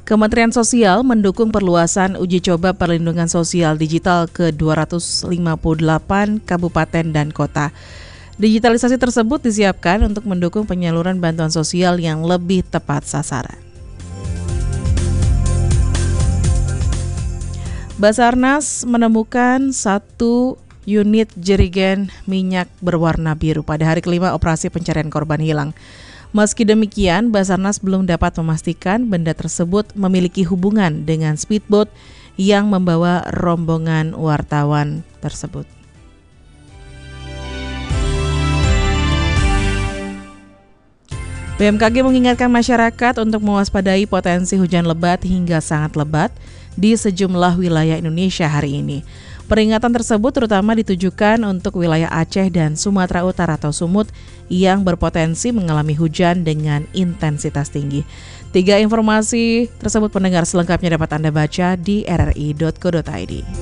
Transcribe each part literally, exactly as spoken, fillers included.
Kementerian Sosial mendukung perluasan uji coba perlindungan sosial digital ke dua ratus lima puluh delapan kabupaten dan kota. Digitalisasi tersebut disiapkan untuk mendukung penyaluran bantuan sosial yang lebih tepat sasaran. Basarnas menemukan satu unit jerigen minyak berwarna biru pada hari kelima operasi pencarian korban hilang. Meski demikian, Basarnas belum dapat memastikan benda tersebut memiliki hubungan dengan speedboat yang membawa rombongan wartawan tersebut. B M K G mengingatkan masyarakat untuk mewaspadai potensi hujan lebat hingga sangat lebat di sejumlah wilayah Indonesia hari ini. Peringatan tersebut terutama ditujukan untuk wilayah Aceh dan Sumatera Utara atau Sumut yang berpotensi mengalami hujan dengan intensitas tinggi. Tiga informasi tersebut pendengar selengkapnya dapat Anda baca di r r i dot co dot i d.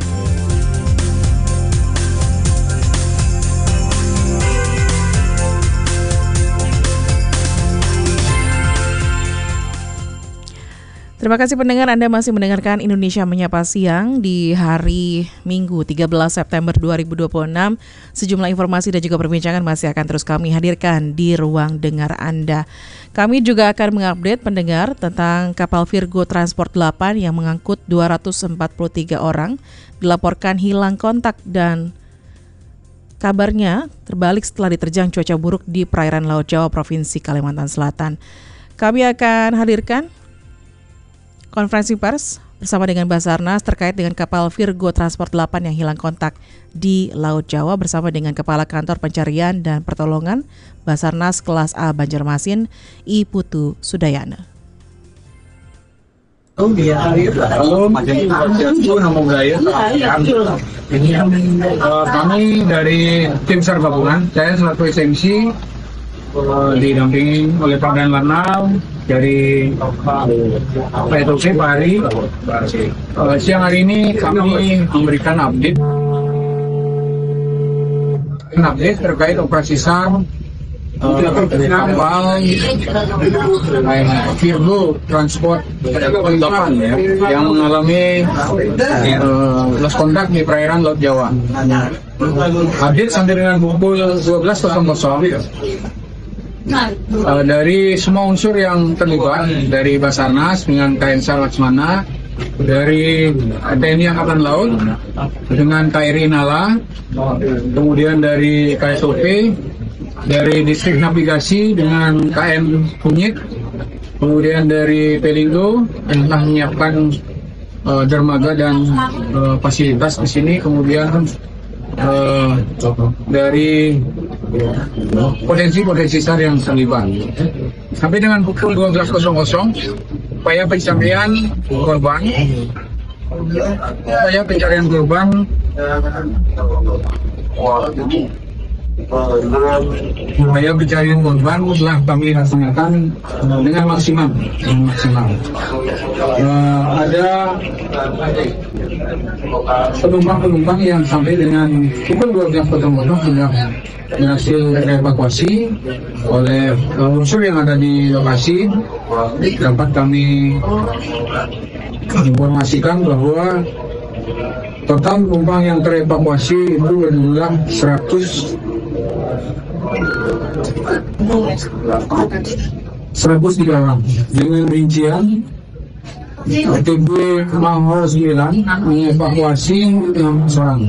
Terima kasih pendengar, Anda masih mendengarkan Indonesia Menyapa Siang di hari Minggu tiga belas September dua ribu dua puluh enam. Sejumlah informasi dan juga perbincangan masih akan terus kami hadirkan di ruang dengar Anda. Kami juga akan mengupdate pendengar tentang kapal Virgo Transport delapan yang mengangkut dua ratus empat puluh tiga orang dilaporkan hilang kontak dan kabarnya terbalik setelah diterjang cuaca buruk di perairan Laut Jawa Provinsi Kalimantan Selatan. Kami akan hadirkan konferensi pers bersama dengan Basarnas terkait dengan kapal Virgo Transport delapan yang hilang kontak di Laut Jawa bersama dengan Kepala Kantor Pencarian dan Pertolongan Basarnas Kelas A Banjarmasin, I Putu Sudayana. Oh iya, halo, ini uh, kami dari tim SAR gabungan, saya selaku S M C uh, didampingi oleh Pak Dan Lanal dari Pak P T Pak Hari. Uh, siang hari ini kami memberikan update update terkait operasi SAR Uh, kapal Virgo Transport delapan ya, yang mengalami uh, lost contact di perairan Laut Jawa. Update sampai dengan pukul dua belas uh, dari semua unsur yang terlibat, dari Basarnas dengan K N SAR Laksmana, dari T N I Angkatan Laut dengan K R I Nala, kemudian dari K S O P, dari Distrik Navigasi dengan K M Kunyit, kemudian dari Pelindo yang telah menyiapkan uh, dermaga dan uh, fasilitas di sini, kemudian uh, dari potensi-potensi SAR yang terlibat. Sampai dengan pukul dua belas upaya pencarian korban, upaya pencarian korban Upaya pencarian korban telah kami laksanakan dengan maksimal. maksimal. Uh, ada penumpang-penumpang yang sampai dengan pukul dua belas sudah berhasil dievakuasi oleh unsur yang ada di lokasi. Dapat kami informasikan bahwa total penumpang yang terevakuasi itu berjumlah seratus tiga orang dengan rincian T B Mahor sembilan mengevakuasi enam orang,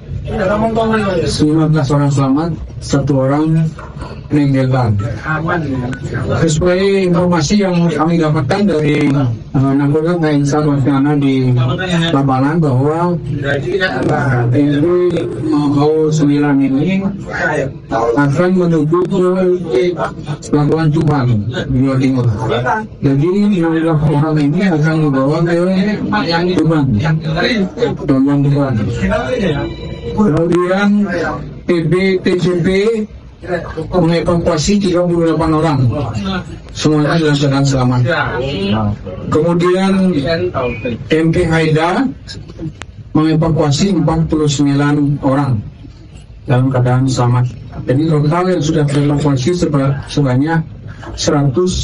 lima belas orang selamat, satu orang meninggal. Sesuai informasi yang kami dapatkan dari uh, Nakoda K N SAR Laksmana di lapangan bahwa uh, ini mau sembilan ini akan menuju ke Pelabuhan Tuban di Jawa Timur. Jadi enam belas orang ini akan dibawa ke Tuban, Pelabuhan Tuban. Kemudian T B T C P mengevakuasi tiga puluh delapan orang, semuanya dalam keadaan selamat. Kemudian M P Haida mengevakuasi empat puluh sembilan orang dalam keadaan selamat. Jadi total yang sudah dievakuasi sebanyak seratus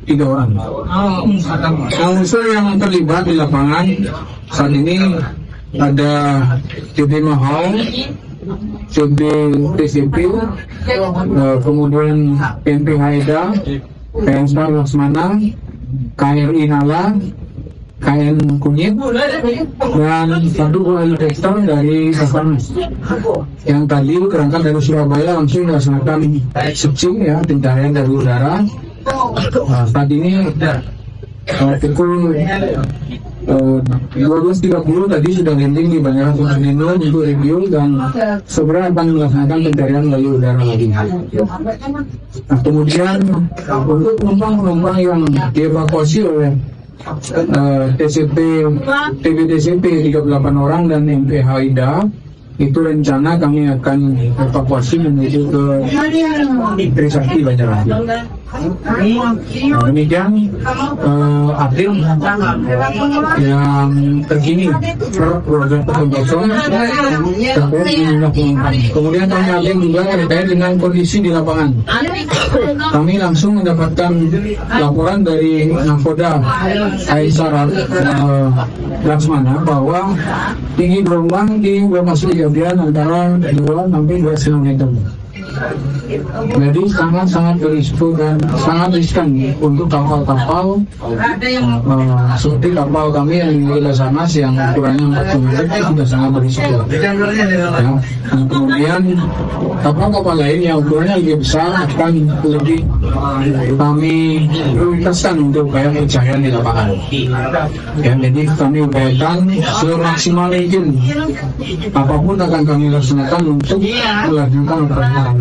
tiga orang. Nah, unsur yang terlibat di lapangan saat ini ada T B Mahal, T B T C P, kemudian P N P Haida, K N Sar Laksmana, K R I Nala, K N Kunyit, dan satu buah helikopter dari Basarnas yang tadi berangkat dari Surabaya langsung melaksanakan searching ya, pencarian dari udara. Nah, saat ini uh, pukul uh, dua belas tiga puluh tadi sudah landing di Bandara Sumarsono untuk review dan segera akan melaksanakan pencarian melalui udara lagi. Nah, kemudian untuk penumpang-penumpang yang dievakuasi oleh Uh, T C P, T B T C P tiga puluh delapan orang dan M P Haida, itu rencana kami akan evakuasi menuju ke Trisakti Banjarmasin. Nah, demikian uh, update yang terkini per program kosong terkait jumlah penumpang. Kemudian kami update juga terkait dengan kondisi di lapangan. Kami langsung mendapatkan laporan dari Nakoda K N Sar uh, Laksmana bahwa tinggi gelombang di lokasi kejadian antara dua sampai dua setengah meter. Jadi sangat-sangat berisiko dan sangat riskan untuk kapal-kapal uh, seperti kapal kami yang di Basarnas yang ukurannya empat puluh meter itu sudah sangat berisiko. Ya. Nah, kemudian kapal-kapal lain yang ukurannya lebih besar akan lebih kami prioritaskan untuk upaya pencarian di lapangan. Ya, jadi kami upayakan semaksimal mungkin apapun akan kami laksanakan untuk melaksanakan operasi.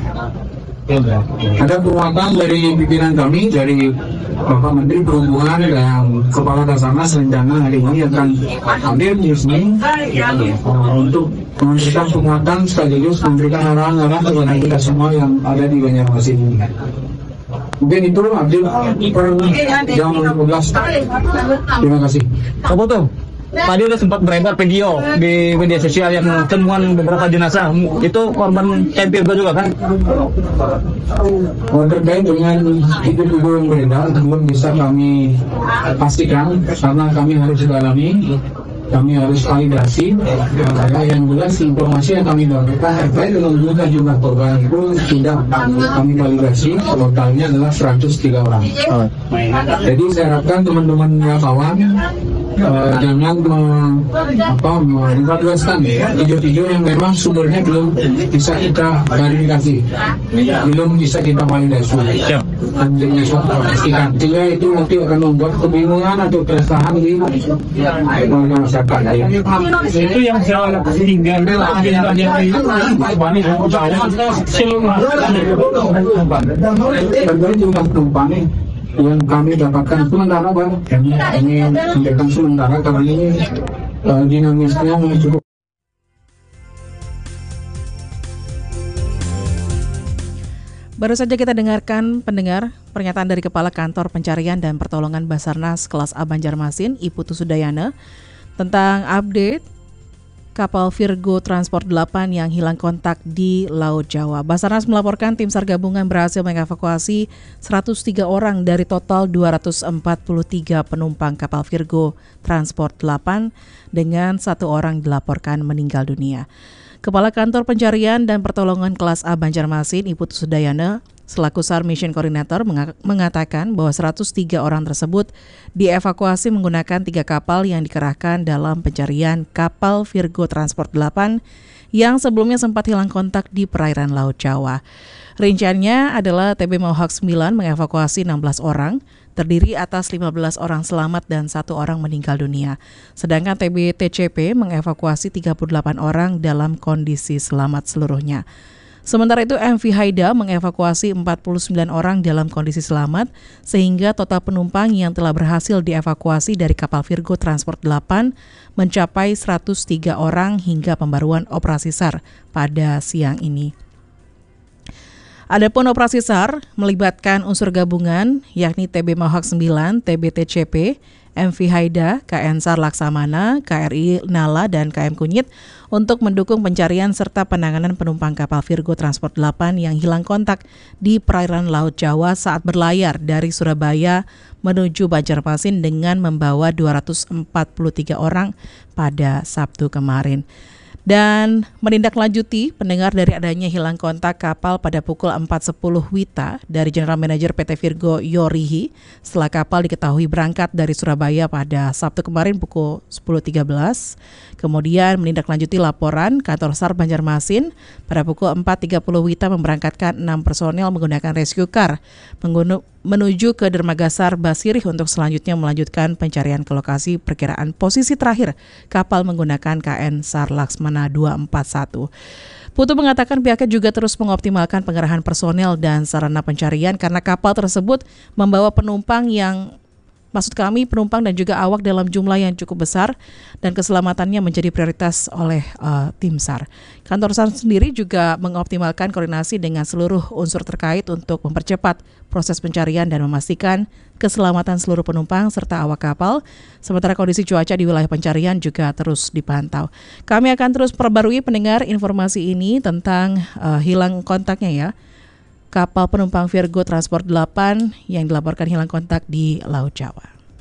Ada penguatan dari pimpinan kami, dari Bapak Menteri Perhubungan dan Kepala Basarnas, rencana hari ini akan hadir di sini uh, untuk memberikan penguatan sekaligus memberikan arahan-arahan kepada kita semua yang ada di Banjarmasin ini. Mungkin itu update per jam lima belas. Terima kasih. Apa tuh? Tadi udah sempat beredar video di media sosial yang temuan beberapa jenazah. Itu korban K N Virgo juga kan? Oh, terkait dengan itu video yang beredar belum bisa kami pastikan karena kami harus dalami, kami harus validasi. Karena yang jelas informasi yang kami dapatkan terkait dengan jumlah jumlah korban itu sudah kami validasi, totalnya adalah seratus tiga orang. Oh. Jadi saya harapkan teman-teman kawan Uh, jangan me, apa mengevaluasikan video-video yang memang sumbernya belum bisa kita verifikasi, belum bisa kita validasi. Dan pastikan, sehingga itu nanti akan membuat kebingungan atau keresahan di masyarakat. Itu yang saya tinggal terkait jumlah penumpang yang kami dapatkan sementara, Bang. Ini menjadikan sementara karena ini uh, dinamisnya cukup. Baru saja kita dengarkan pendengar pernyataan dari Kepala Kantor Pencarian dan Pertolongan Basarnas kelas A Banjarmasin, I Putu Sudayana, tentang update kapal Virgo Transport delapan yang hilang kontak di Laut Jawa. Basarnas melaporkan tim SAR gabungan berhasil mengevakuasi seratus tiga orang dari total dua ratus empat puluh tiga penumpang kapal Virgo Transport delapan dengan satu orang dilaporkan meninggal dunia. Kepala Kantor Pencarian dan Pertolongan kelas A Banjarmasin, I Putu Sudayana, selaku SAR Mission Coordinator mengatakan bahwa seratus tiga orang tersebut dievakuasi menggunakan tiga kapal yang dikerahkan dalam pencarian kapal Virgo Transport delapan yang sebelumnya sempat hilang kontak di perairan Laut Jawa. Rinciannya adalah T B Mohawk sembilan mengevakuasi enam belas orang, terdiri atas lima belas orang selamat dan satu orang meninggal dunia. Sedangkan T B T C P mengevakuasi tiga puluh delapan orang dalam kondisi selamat seluruhnya. Sementara itu M V Haida mengevakuasi empat puluh sembilan orang dalam kondisi selamat sehingga total penumpang yang telah berhasil dievakuasi dari kapal Virgo Transport delapan mencapai seratus tiga orang hingga pembaruan operasi SAR pada siang ini. Adapun operasi SAR melibatkan unsur gabungan yakni T B Mohawk sembilan, T B T C P, M V Haida, K N SAR Laksamana, K R I Nala, dan K M Kunyit untuk mendukung pencarian serta penanganan penumpang kapal Virgo Transport delapan yang hilang kontak di perairan Laut Jawa saat berlayar dari Surabaya menuju Banjarmasin dengan membawa dua ratus empat puluh tiga orang pada Sabtu kemarin. Dan menindaklanjuti pendengar dari adanya hilang kontak kapal pada pukul empat sepuluh Wita dari General Manager P T Virgo Yorihi setelah kapal diketahui berangkat dari Surabaya pada Sabtu kemarin pukul sepuluh tiga belas. Kemudian menindaklanjuti laporan kantor SAR Banjarmasin pada pukul empat tiga puluh Wita memberangkatkan enam personel menggunakan rescue car menggunu- menuju ke dermaga SAR Basirih untuk selanjutnya melanjutkan pencarian ke lokasi perkiraan posisi terakhir kapal menggunakan K N SAR Laksmana dua empat satu. Putu mengatakan pihaknya juga terus mengoptimalkan pengerahan personel dan sarana pencarian karena kapal tersebut membawa penumpang yang Maksud kami penumpang dan juga awak dalam jumlah yang cukup besar dan keselamatannya menjadi prioritas oleh uh, tim SAR. Kantor SAR sendiri juga mengoptimalkan koordinasi dengan seluruh unsur terkait untuk mempercepat proses pencarian dan memastikan keselamatan seluruh penumpang serta awak kapal. Sementara kondisi cuaca di wilayah pencarian juga terus dipantau. Kami akan terus perbarui pendengar informasi ini tentang uh, hilang kontaknya ya. Kapal penumpang Virgo Transport delapan yang dilaporkan hilang kontak di Laut Jawa.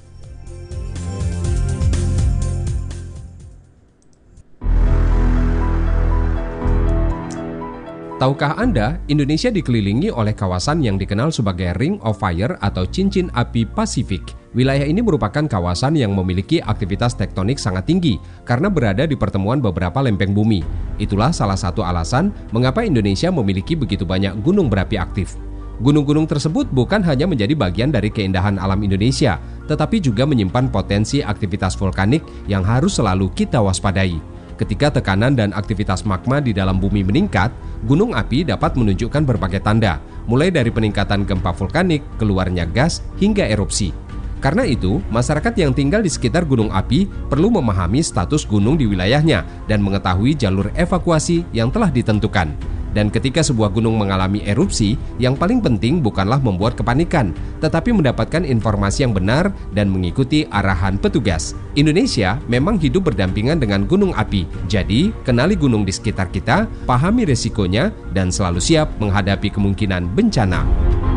Tahukah Anda, Indonesia dikelilingi oleh kawasan yang dikenal sebagai Ring of Fire atau Cincin Api Pasifik. Wilayah ini merupakan kawasan yang memiliki aktivitas tektonik sangat tinggi karena berada di pertemuan beberapa lempeng bumi. Itulah salah satu alasan mengapa Indonesia memiliki begitu banyak gunung berapi aktif. Gunung-gunung tersebut bukan hanya menjadi bagian dari keindahan alam Indonesia, tetapi juga menyimpan potensi aktivitas vulkanik yang harus selalu kita waspadai. Ketika tekanan dan aktivitas magma di dalam bumi meningkat, gunung api dapat menunjukkan berbagai tanda, mulai dari peningkatan gempa vulkanik, keluarnya gas, hingga erupsi. Karena itu, masyarakat yang tinggal di sekitar gunung api perlu memahami status gunung di wilayahnya dan mengetahui jalur evakuasi yang telah ditentukan. Dan ketika sebuah gunung mengalami erupsi, yang paling penting bukanlah membuat kepanikan, tetapi mendapatkan informasi yang benar dan mengikuti arahan petugas. Indonesia memang hidup berdampingan dengan gunung api, jadi kenali gunung di sekitar kita, pahami resikonya, dan selalu siap menghadapi kemungkinan bencana.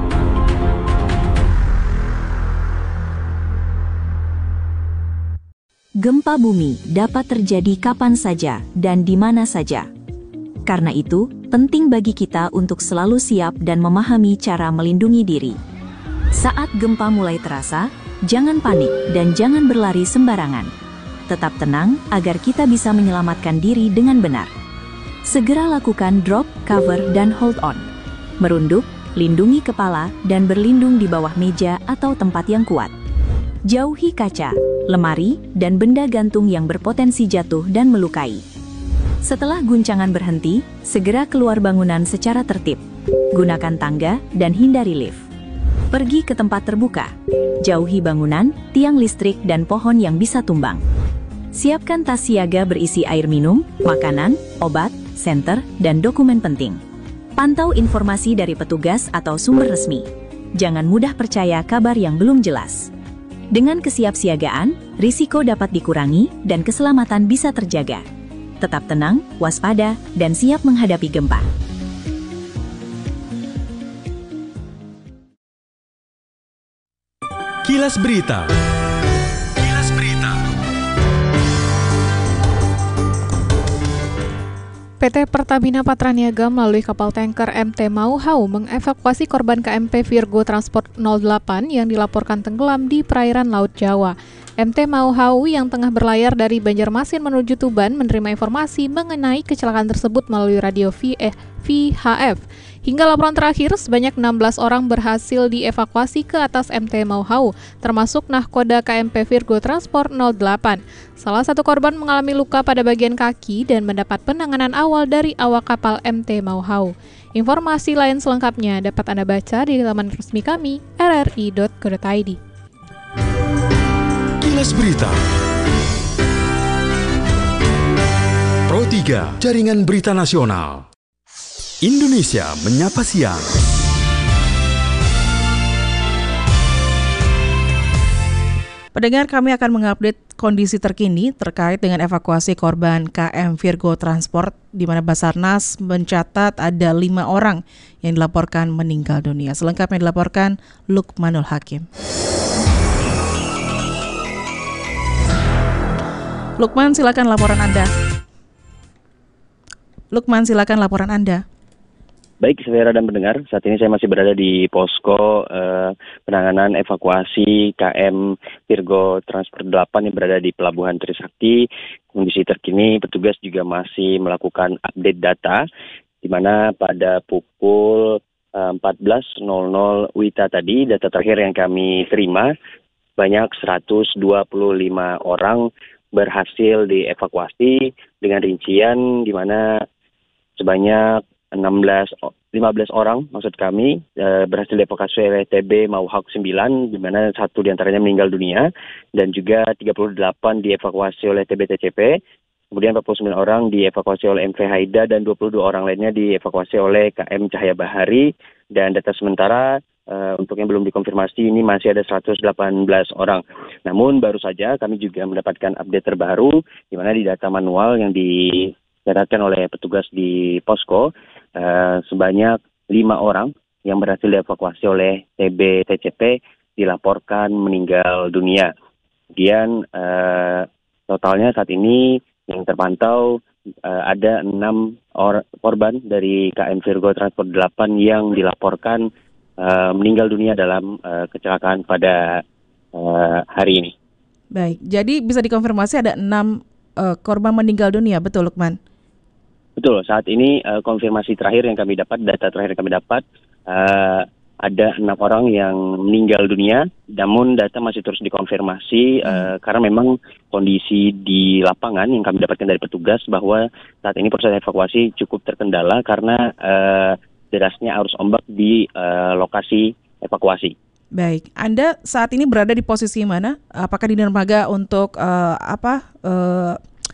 Gempa bumi dapat terjadi kapan saja dan di mana saja. Karena itu, penting bagi kita untuk selalu siap dan memahami cara melindungi diri. Saat gempa mulai terasa, jangan panik dan jangan berlari sembarangan. Tetap tenang agar kita bisa menyelamatkan diri dengan benar. Segera lakukan drop, cover, dan hold on. Merunduk, lindungi kepala, dan berlindung di bawah meja atau tempat yang kuat. Jauhi kaca, lemari, dan benda gantung yang berpotensi jatuh dan melukai. Setelah guncangan berhenti, segera keluar bangunan secara tertib. Gunakan tangga dan hindari lift. Pergi ke tempat terbuka. Jauhi bangunan, tiang listrik, dan pohon yang bisa tumbang. Siapkan tas siaga berisi air minum, makanan, obat, senter, dan dokumen penting. Pantau informasi dari petugas atau sumber resmi. Jangan mudah percaya kabar yang belum jelas. Dengan kesiapsiagaan, risiko dapat dikurangi dan keselamatan bisa terjaga. Tetap tenang, waspada, dan siap menghadapi gempa. Kilas Berita. Kilas Berita. P T Pertamina Patraniaga melalui kapal tanker M T Mau-Hau mengevakuasi korban K M P Virgo Transport nol delapan yang dilaporkan tenggelam di perairan Laut Jawa. M T Mau-Hau yang tengah berlayar dari Banjarmasin menuju Tuban menerima informasi mengenai kecelakaan tersebut melalui radio V H F. Hingga laporan terakhir, sebanyak enam belas orang berhasil dievakuasi ke atas M T Mau-Hau, termasuk nahkoda K M P Virgo Transport nol delapan. Salah satu korban mengalami luka pada bagian kaki dan mendapat penanganan awal dari awak kapal M T Mau-Hau. Informasi lain selengkapnya dapat Anda baca di laman resmi kami r r i dot co dot i d. Kilas Berita. Pro tiga, Jaringan Berita Nasional. Indonesia Menyapa Siang. Pendengar, kami akan mengupdate kondisi terkini terkait dengan evakuasi korban K M Virgo Transport, di mana Basarnas mencatat ada lima orang yang dilaporkan meninggal dunia. Selengkapnya dilaporkan Lukmanul Hakim. Lukman, silakan laporan Anda. Lukman, silakan laporan Anda. Baik, saudara dan pendengar, saat ini saya masih berada di posko eh, penanganan evakuasi K M Virgo Transport delapan yang berada di Pelabuhan Trisakti. Kondisi terkini, petugas juga masih melakukan update data, di mana pada pukul eh, empat belas nol nol W I T A tadi, data terakhir yang kami terima, banyak seratus dua puluh lima orang berhasil dievakuasi dengan rincian di mana sebanyak enam belas, lima belas orang maksud kami e, berhasil dievakuasi oleh T B Mauhawk sembilan, di mana satu diantaranya meninggal dunia, dan juga tiga puluh delapan dievakuasi oleh T B T C P, kemudian empat puluh sembilan orang dievakuasi oleh M V Haida, dan dua puluh dua orang lainnya dievakuasi oleh K M Cahaya Bahari, dan data sementara e, untuk yang belum dikonfirmasi ini masih ada seratus delapan belas orang. Namun baru saja kami juga mendapatkan update terbaru, di mana di data manual yang dicatatkan oleh petugas di posko, Uh, sebanyak lima orang yang berhasil dievakuasi oleh T B T C P dilaporkan meninggal dunia. Kemudian uh, totalnya saat ini yang terpantau uh, ada enam or- korban dari K M Virgo Transport delapan yang dilaporkan uh, meninggal dunia dalam uh, kecelakaan pada uh, hari ini. Baik, jadi bisa dikonfirmasi ada enam uh, korban meninggal dunia, betul Lukman? Betul, saat ini uh, konfirmasi terakhir yang kami dapat, data terakhir yang kami dapat, uh, ada enam orang yang meninggal dunia, namun data masih terus dikonfirmasi uh, hmm. karena memang kondisi di lapangan yang kami dapatkan dari petugas bahwa saat ini proses evakuasi cukup terkendala karena uh, derasnya arus ombak di uh, lokasi evakuasi. Baik, Anda saat ini berada di posisi mana? Apakah di dermaga untuk uh, apa? Uh,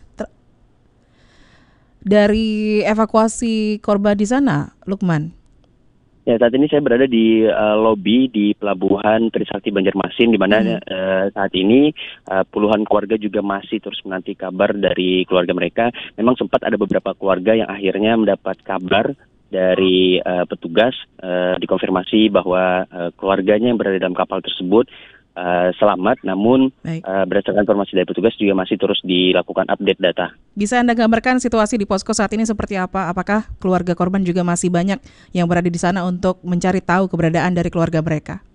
dari evakuasi korban di sana, Lukman? Ya, saat ini saya berada di uh, lobi di Pelabuhan Trisakti Banjarmasin, di mana hmm. uh, saat ini uh, puluhan keluarga juga masih terus menanti kabar dari keluarga mereka. Memang sempat ada beberapa keluarga yang akhirnya mendapat kabar dari uh, petugas, uh, dikonfirmasi bahwa uh, keluarganya yang berada dalam kapal tersebut Uh, selamat, namun uh, berdasarkan informasi dari petugas juga masih terus dilakukan update data. Bisa Anda gambarkan situasi di posko saat ini seperti apa? Apakah keluarga korban juga masih banyak yang berada di sana untuk mencari tahu keberadaan dari keluarga mereka?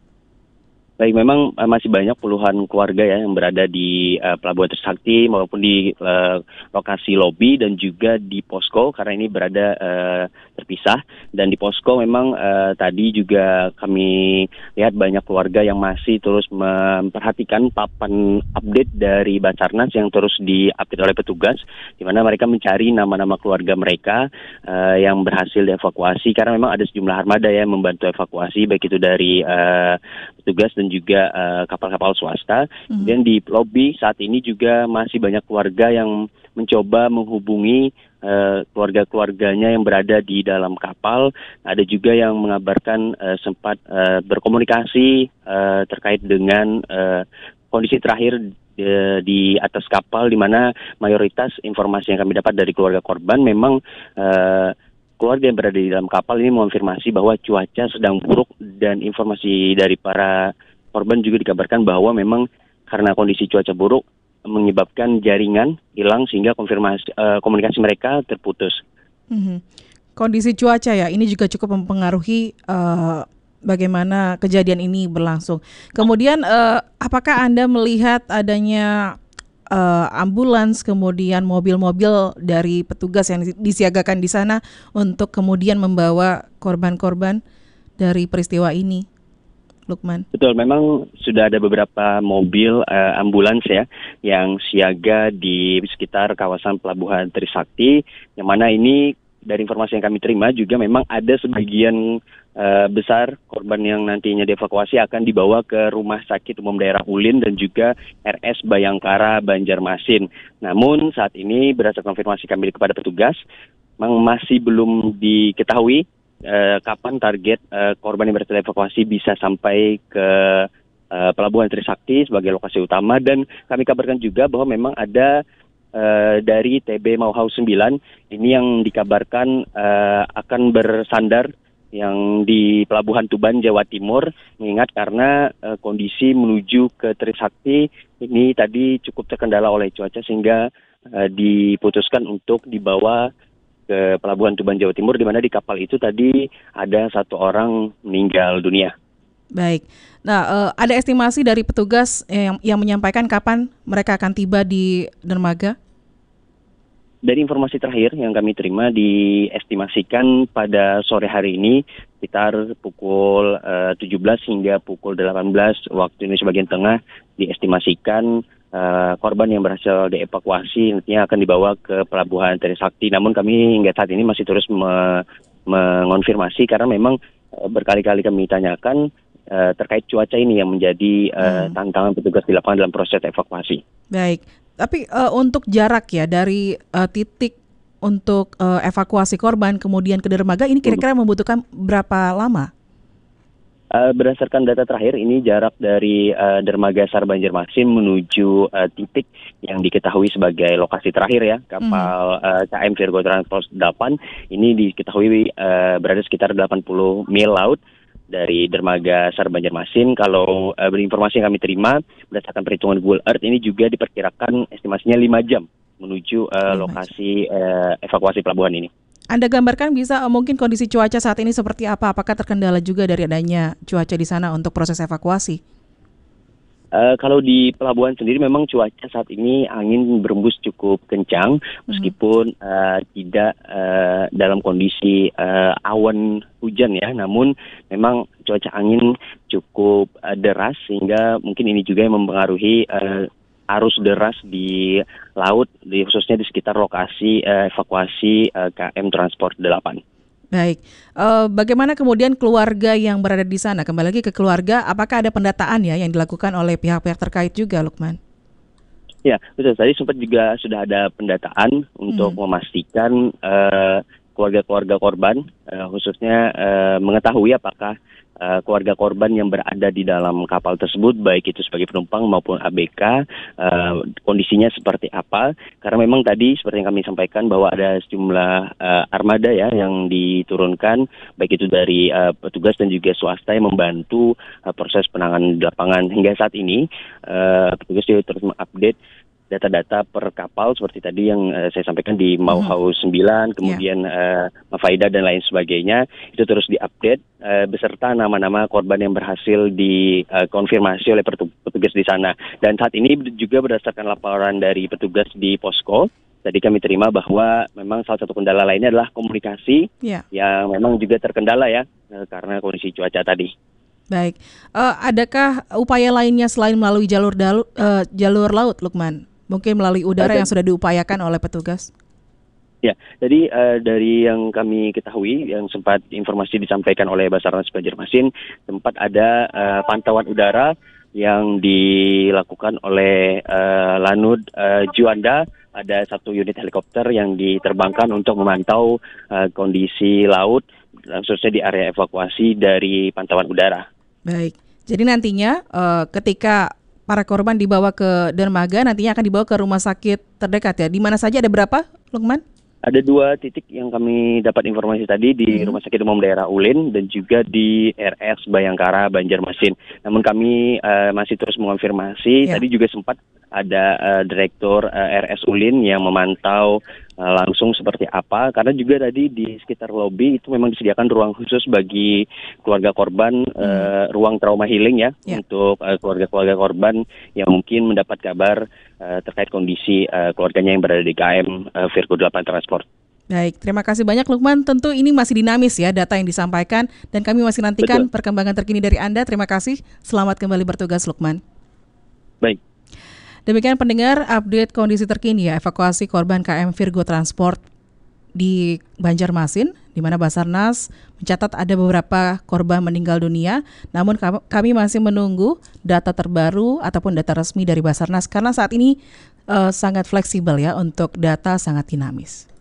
Baik, memang uh, masih banyak puluhan keluarga ya yang berada di uh, Pelabuhan Trisakti maupun di uh, lokasi lobi dan juga di posko, karena ini berada uh, terpisah. Dan di posko memang uh, tadi juga kami lihat banyak keluarga yang masih terus memperhatikan papan update dari Basarnas yang terus diupdate oleh petugas, di mana mereka mencari nama-nama keluarga mereka uh, yang berhasil dievakuasi, karena memang ada sejumlah armada ya yang membantu evakuasi, baik itu dari uh, petugas dan juga uh, kapal-kapal swasta. Mm-hmm. Kemudian di lobi saat ini juga masih banyak keluarga yang mencoba menghubungi uh, keluarga-keluarganya yang berada di dalam kapal. Ada juga yang mengabarkan uh, sempat uh, berkomunikasi uh, terkait dengan uh, kondisi terakhir uh, di atas kapal, di mana mayoritas informasi yang kami dapat dari keluarga korban memang uh, keluarga yang berada di dalam kapal ini mengonfirmasi bahwa cuaca sedang buruk, dan informasi dari para korban juga dikabarkan bahwa memang karena kondisi cuaca buruk menyebabkan jaringan hilang sehingga konfirmasi uh, komunikasi mereka terputus. Mm-hmm. Kondisi cuaca ya, ini juga cukup mempengaruhi uh, bagaimana kejadian ini berlangsung. Kemudian uh, apakah Anda melihat adanya Uh, ambulans, kemudian mobil-mobil dari petugas yang disiagakan di sana untuk kemudian membawa korban-korban dari peristiwa ini, Lukman? Betul, memang sudah ada beberapa mobil uh, ambulans ya yang siaga di sekitar kawasan Pelabuhan Trisakti, yang mana ini dari informasi yang kami terima juga memang ada sebagian Uh, besar korban yang nantinya dievakuasi akan dibawa ke Rumah Sakit Umum Daerah Ulin dan juga R S Bayangkara Banjarmasin. Namun saat ini berdasarkan konfirmasi kami kepada petugas, memang masih belum diketahui uh, kapan target uh, korban yang berhasil dievakuasi bisa sampai ke uh, Pelabuhan Trisakti sebagai lokasi utama, dan kami kabarkan juga bahwa memang ada uh, dari T B Mau Hau sembilan ini yang dikabarkan uh, akan bersandar yang di Pelabuhan Tuban, Jawa Timur, mengingat karena uh, kondisi menuju ke Trisakti ini tadi cukup terkendala oleh cuaca sehingga uh, diputuskan untuk dibawa ke Pelabuhan Tuban, Jawa Timur, di mana di kapal itu tadi ada satu orang meninggal dunia. Baik, nah uh, ada estimasi dari petugas yang, yang menyampaikan kapan mereka akan tiba di dermaga? Dari informasi terakhir yang kami terima, diestimasikan pada sore hari ini sekitar pukul uh, tujuh belas hingga pukul delapan belas waktu Indonesia bagian tengah, diestimasikan uh, korban yang berhasil dievakuasi nantinya akan dibawa ke Pelabuhan Trisakti. Namun kami hingga saat ini masih terus me- mengonfirmasi karena memang uh, berkali-kali kami tanyakan uh, terkait cuaca ini yang menjadi uh, hmm. tantangan petugas di lapangan dalam proses evakuasi. Baik. Tapi uh, untuk jarak ya dari uh, titik untuk uh, evakuasi korban kemudian ke dermaga ini kira-kira membutuhkan berapa lama? Uh, berdasarkan data terakhir ini jarak dari uh, dermaga SAR Banjarmasin menuju uh, titik yang diketahui sebagai lokasi terakhir ya kapal mm-hmm. uh, K M Virgo Transport delapan ini diketahui uh, berada sekitar delapan puluh mil laut dari dermaga SAR Banjarmasin. Kalau uh, berinformasi yang kami terima berdasarkan perhitungan Google Earth ini juga diperkirakan estimasinya lima jam menuju uh, lokasi uh, evakuasi pelabuhan ini. Anda gambarkan bisa uh, mungkin kondisi cuaca saat ini seperti apa? Apakah terkendala juga dari adanya cuaca di sana untuk proses evakuasi? Uh, kalau di pelabuhan sendiri memang cuaca saat ini angin berembus cukup kencang meskipun uh, tidak uh, dalam kondisi uh, awan hujan ya, namun memang cuaca angin cukup uh, deras sehingga mungkin ini juga yang mempengaruhi uh, arus deras di laut, di, khususnya di sekitar lokasi uh, evakuasi uh, K M Transport delapan. Baik, uh, bagaimana kemudian keluarga yang berada di sana? Kembali lagi ke keluarga, apakah ada pendataan ya yang dilakukan oleh pihak-pihak terkait juga, Lukman? Ya, betul. Tadi sempat juga sudah ada pendataan untuk hmm. memastikan uh, keluarga-keluarga korban, uh, khususnya uh, mengetahui apakah uh, keluarga korban yang berada di dalam kapal tersebut, baik itu sebagai penumpang maupun A B K, uh, kondisinya seperti apa. Karena memang tadi seperti yang kami sampaikan bahwa ada sejumlah uh, armada ya yang diturunkan, baik itu dari uh, petugas dan juga swasta yang membantu uh, proses penanganan di lapangan. Hingga saat ini uh, petugas juga terus mengupdate data-data per kapal seperti tadi yang uh, saya sampaikan di Mau Hau sembilan, kemudian yeah. uh, Mafaida dan lain sebagainya, itu terus diupdate uh, beserta nama-nama korban yang berhasil dikonfirmasi uh, oleh petugas di sana. Dan saat ini juga berdasarkan laporan dari petugas di posko, tadi kami terima bahwa memang salah satu kendala lainnya adalah komunikasi yeah. yang memang juga terkendala ya uh, karena kondisi cuaca tadi. Baik, uh, adakah upaya lainnya selain melalui jalur dalu, uh, jalur laut, Lukman? Mungkin melalui udara yang sudah diupayakan oleh petugas? Ya, jadi uh, dari yang kami ketahui, yang sempat informasi disampaikan oleh Basarnas Banjarmasin, sempat ada uh, pantauan udara yang dilakukan oleh uh, Lanut uh, Juanda. Ada satu unit helikopter yang diterbangkan untuk memantau uh, kondisi laut, khususnya di area evakuasi dari pantauan udara. Baik, jadi nantinya uh, ketika para korban dibawa ke dermaga, nantinya akan dibawa ke rumah sakit terdekat ya. Di mana saja, ada berapa, Lukman? Ada dua titik yang kami dapat informasi tadi di hmm. Rumah Sakit Umum Daerah Ulin dan juga di R S Bayangkara Banjarmasin. Namun kami uh, masih terus mengonfirmasi. Ya. Tadi juga sempat ada uh, Direktur uh, R S Ulin yang memantau uh, langsung seperti apa. Karena juga tadi di sekitar lobi itu memang disediakan ruang khusus bagi keluarga korban, hmm. uh, ruang trauma healing ya, ya. untuk uh, keluarga-keluarga korban yang mungkin mendapat kabar uh, terkait kondisi uh, keluarganya yang berada di K M uh, Virgo delapan Transport. Baik, terima kasih banyak Lukman. Tentu ini masih dinamis ya data yang disampaikan dan kami masih nantikan Betul. perkembangan terkini dari Anda. Terima kasih. Selamat kembali bertugas, Lukman. Baik. Demikian pendengar update kondisi terkini ya evakuasi korban K M Virgo Transport di Banjarmasin, di mana Basarnas mencatat ada beberapa korban meninggal dunia. Namun kami masih menunggu data terbaru ataupun data resmi dari Basarnas karena saat ini uh, sangat fleksibel ya untuk data sangat dinamis.